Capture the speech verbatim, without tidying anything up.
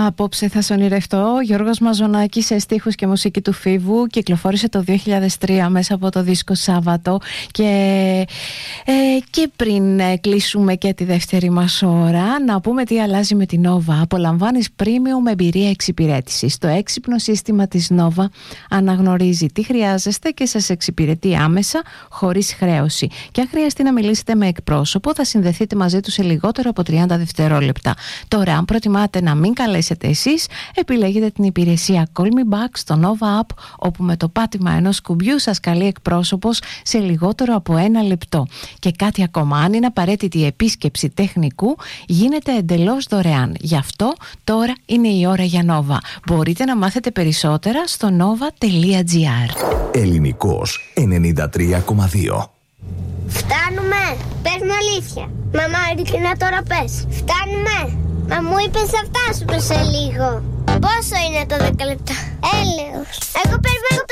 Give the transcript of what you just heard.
Απόψε θα σε ονειρευτώ. Γιώργος Μαζονάκης σε στίχους και μουσική του Φίβου. Κυκλοφόρησε το δύο χιλιάδες τρία μέσα από το δίσκο Σάββατο. Και, ε, και πριν ε, κλείσουμε και τη δεύτερη μας ώρα, να πούμε τι αλλάζει με την Nova. Απολαμβάνεις premium εμπειρία εξυπηρέτησης. Το έξυπνο σύστημα της Nova αναγνωρίζει τι χρειάζεστε και σας εξυπηρετεί άμεσα, χωρίς χρέωση. Και αν χρειαστεί να μιλήσετε με εκπρόσωπο, θα συνδεθείτε μαζί του σε λιγότερο από τριάντα δευτερόλεπτα. Τώρα, αν προτιμάτε να μην καλέσετε εσείς, επιλέγετε την υπηρεσία Call Me Back στο Nova App, όπου με το πάτημα ενός κουμπιού σας καλεί εκπρόσωπος σε λιγότερο από ένα λεπτό. Και κάτι ακόμα, αν είναι απαραίτητη η επίσκεψη τεχνικού, γίνεται εντελώς δωρεάν. Γι' αυτό τώρα είναι η ώρα για Nova. Μπορείτε να μάθετε περισσότερα στο nova τελεία gr. Ελληνικός ενενήντα τρία κόμμα δύο. Φτάνουμε! Πες μου αλήθεια. Μαμά, ειλικρινά τώρα πες. Φτάνουμε! Μα μου είπες θα φτάσουμε σε λίγο. Πόσο είναι το δέκα λεπτά? Έλεος. Εγώ περιμένω